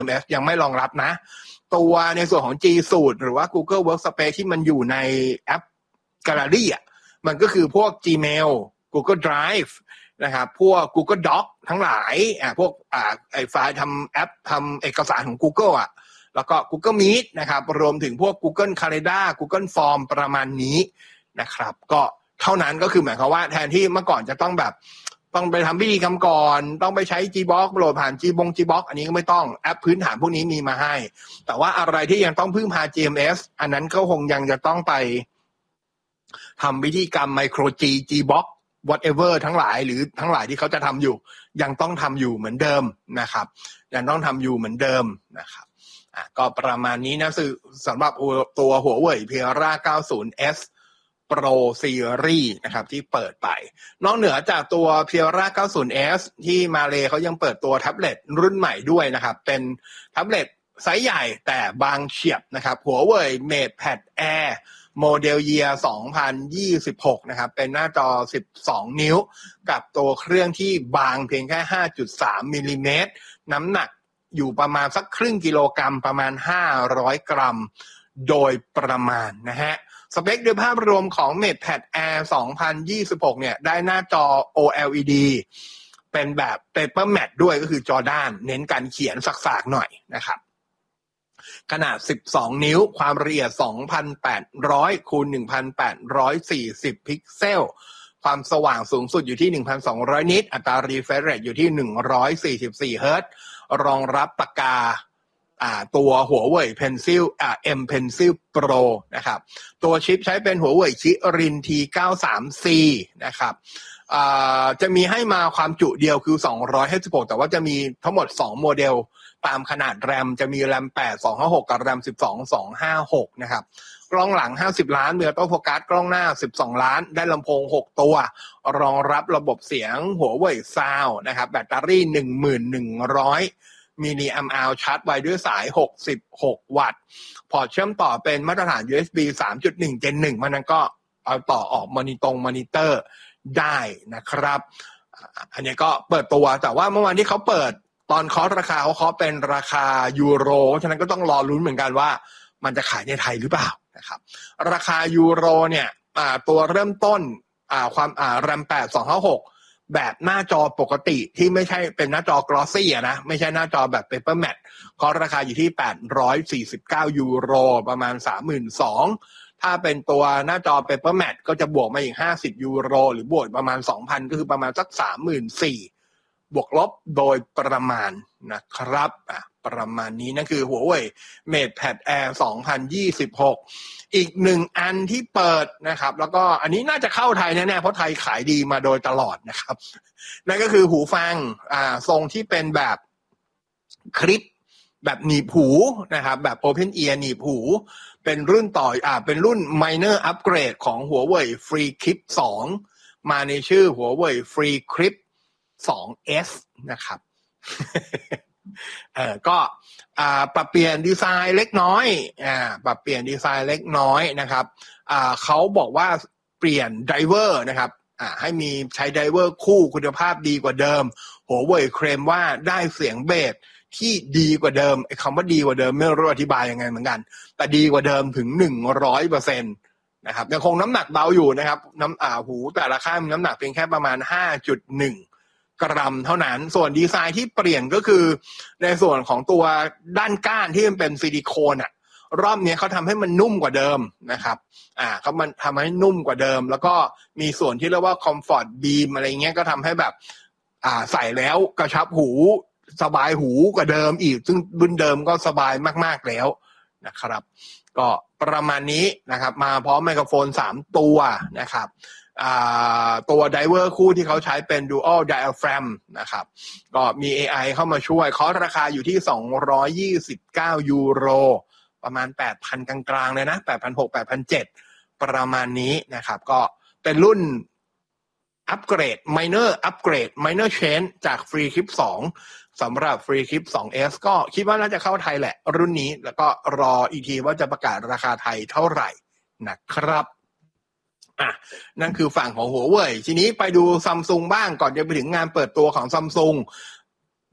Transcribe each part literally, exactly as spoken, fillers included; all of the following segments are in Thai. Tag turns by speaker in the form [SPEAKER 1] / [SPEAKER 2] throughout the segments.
[SPEAKER 1] เอ็ม เอส ยังไม่รองรับนะตัวในส่วนของ G Suite หรือว่า Google Workspace ที่มันอยู่ในแอป Gallery อ่ะมันก็คือพวก Gmail Google Drive นะครับพวก Google Doc ทั้งหลายอ่าพวกอ่าไอ้ไฟล์ทำแอปทำเอกสารของ Google อ่ะแล้วก็ Google Meet นะครับรวมถึงพวก Google Calendar Google Form ประมาณนี้นะครับก็เท่านั้นก็คือหมายความว่าแทนที่เมื่อก่อนจะต้องแบบต้องไปทำพิธีกรรมก่อนต้องไปใช้ Gbox โหลดผ่าน Gbong Gbox อันนี้ก็ไม่ต้องแอปพื้นฐานพวกนี้มีมาให้แต่ว่าอะไรที่ยังต้องพึ่งพา จี เอ็ม เอส อันนั้นก็คงยังจะต้องไปทำพิธีกรรม Micro G Gbox whatever ทั้งหลายหรือทั้งหลายที่เขาจะทำอยู่ยังต้องทำอยู่เหมือนเดิมนะครับยังต้องทำอยู่เหมือนเดิมนะครับอ่ะก็ประมาณนี้นะสำหรับตัว Huawei Peira เก้าสิบ เอส Pro Series นะครับที่เปิดไปนอกเหนือจากตัว Peira เก้าสิบ เอส ที่มาเลเขายังเปิดตัวแท็บเล็ตรุ่นใหม่ด้วยนะครับเป็นแท็บเล็ตไซส์ใหญ่แต่บางเฉียบนะครับ Huawei MatePad Air โมเดล Year สองพันยี่สิบหกนะครับเป็นหน้าจอสิบสองนิ้วกับตัวเครื่องที่บางเพียงแค่ ห้าจุดสาม มิลลิเมตรน้ำหนักอยู่ประมาณสักครึ่งกิโลกรัมประมาณห้าร้อยกรัมโดยประมาณนะฮะสเปคโดยภาพรวมของ MatePad Air สองพันยี่สิบหกเนี่ยได้หน้าจอ โอ แอล อี ดี เป็นแบบ Paper Matte ด้วยก็คือจอด้านเน้นการเขียนสักๆหน่อยนะครับขนาดสิบสองนิ้วความละเอียด สองพันแปดร้อย คูณ หนึ่งพันแปดร้อยสี่สิบ พิกเซลความสว่างสูงสุดอยู่ที่ หนึ่งพันสองร้อย นิตอัตรา refresh rate อยู่ที่หนึ่งร้อยสี่สิบสี่เฮิร์ตซ์รองรับปากกาอ่าตัว Huawei Pencil อ่า M Pencil Pro นะครับตัวชิปใช้เป็น Huawei Kirin ที เก้าสิบสาม ซี นะครับอ่าจะมีให้มาความจุเดียวคือสองร้อยห้าสิบหกแต่ว่าจะมีทั้งหมดสองโมเดลตามขนาดแรมจะมีแรมแปด สองห้าหกกับแรมสิบสอง สองห้าหกนะครับกล้องหลังห้าสิบล้านมีออโต้โฟกัสกล้องหน้าสิบสองล้านได้ลำโพงหกตัวรองรับระบบเสียง Huawei Sound นะครับแบตเตอรี่ หนึ่งพันหนึ่งร้อยมิลลิแอมป์อัลชาร์จไวด้วยสายหกสิบหกวัตต์พอร์ตเชื่อมต่อเป็นมาตรฐาน ยู เอส บี สามจุดหนึ่ง Gen หนึ่งมันนั้นก็เอาต่อออกมอนิตรงมอนิเตอร์ได้นะครับอันนี้ก็เปิดตัวแต่ว่าเมื่อวานที่เขาเปิดตอนเคาะราคาเขาเคาะเป็นราคายูโรฉะนั้นก็ต้องรอลุ้นเหมือนกันว่ามันจะขายในไทยหรือเปล่านะครับราคายูโรเนี่ยตัวเริ่มต้นความแรมแปด สองห้าหกแบบหน้าจอปกติที่ไม่ใช่เป็นหน้าจอกลอสซี่อะนะไม่ใช่หน้าจอแบบ Paper Matte เคาะราคาอยู่ที่แปดร้อยสี่สิบเก้ายูโรประมาณ สามหมื่นสองพัน ถ้าเป็นตัวหน้าจอ Paper Matte ก็จะบวกมาอีกห้าสิบยูโรหรือบวกประมาณ สองพัน ก็คือประมาณสัก สามหมื่นสี่พัน บวกลบโดยประมาณนะครับอ่ะประมาณนี้นั่นคือ Huawei MatePad Air สองพันยี่สิบหกอีกหนึ่งอันที่เปิดนะครับแล้วก็อันนี้น่าจะเข้าไทยแน่ๆเพราะไทยขายดีมาโดยตลอดนะครับนั่นก็คือหูฟังอ่าทรงที่เป็นแบบคลิปแบบหนีบหูนะครับแบบ Open Ear หนีบหูเป็นรุ่นต่ออ่าเป็นรุ่น Minor Upgrade ของ Huawei Free Clip สองมาในชื่อ Huawei Free Clip สอง เอส นะครับ เออก็อ่าปรับเปลี่ยนดีไซน์เล็กน้อยอ่าปรับเปลี่ยนดีไซน์เล็กน้อยนะครับอ่าเขาบอกว่าเปลี่ยนไดรเวอร์นะครับอ่าให้มีใช้ไดรเวอร์คู่คุณภาพดีกว่าเดิม Huawei เคลมว่าได้เสียงเบสที่ดีกว่าเดิมไอ้คำว่าดีกว่าเดิมไม่รู้อธิบายยังไงเหมือนกันแต่ดีกว่าเดิมถึง หนึ่งร้อยเปอร์เซ็นต์ นะครับยังคงน้ำหนักเบาอยู่นะครับน้ำอ่าหูแต่ละข้างมีน้ำหนักเพียงแค่ประมาณ ห้าจุดหนึ่งกรัมเท่านั้นส่วนดีไซน์ที่เปลี่ยนก็คือในส่วนของตัวด้านก้านที่มันเป็นซิลิโคนอ่ะรอบนี้เขาทำให้มันนุ่มกว่าเดิมนะครับอ่าเขามันทำให้นุ่มกว่าเดิมแล้วก็มีส่วนที่เรียกว่าคอมฟอร์ตบีมอะไรเงี้ยก็ทำให้แบบอ่าใส่แล้วกระชับหูสบายหูกว่าเดิมอีกซึ่งรุ่นเดิมก็สบายมากๆแล้วนะครับก็ประมาณนี้นะครับมาพร้อมไมโครโฟนสามตัวนะครับตัวไดเวอร์คู่ที่เขาใช้เป็น Dual Diaphragm นะครับก็มี เอ ไอ เข้ามาช่วยคอสราคาอยู่ที่สองร้อยยี่สิบเก้ายูโรประมาณ แปดพัน กลางๆเลยนะ แปดพันหกร้อย แปดพันเจ็ดร้อย ประมาณนี้นะครับก็เป็นรุ่นอัปเกรด Minor Upgrade Minor Change จาก Free Clip สองสำหรับ Free Clip สอง เอส ก็คิดว่าน่าจะเข้าไทยแหละรุ่นนี้แล้วก็รออีกทีว่าจะประกาศราคาไทยเท่าไหร่นะครับอ่ะนั่นคือฝั่งของ Huawei ทีนี้ไปดู Samsung บ้างก่อนจะไปถึงงานเปิดตัวของ Samsung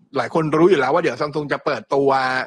[SPEAKER 1] หลายคนรู้อยู่แล้วว่าเดี๋ยว Samsung จะเปิดตัว